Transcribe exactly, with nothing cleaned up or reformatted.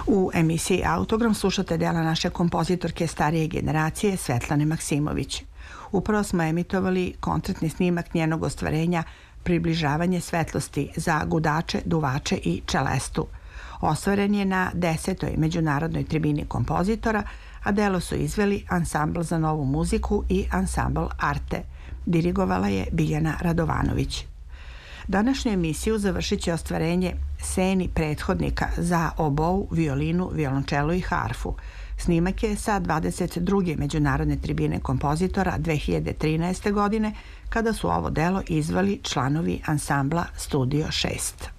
U emisiji Autogram slušate dela naše kompozitorke starije generacije Svetlane Maksimović. Upravo smo emitovali koncertni snimak njenog ostvarenja Približavanje svetlosti za gudače, duvače i čelestu. Ostvaren je na desetoj međunarodnoj tribini kompozitora, a delo su izveli Ansambl za novu muziku i Ansambl Arte. Dirigovala je Biljana Radovanović. Današnju emisiju završit će ostvarenje Seni prethodnika za obou, violinu, violončelu i harfu. Snimak je sa dvadeset druge međunarodne tribine kompozitora dve hiljade trinaeste. godine, kada su ovo delo izveli članovi ansambla Studio šest.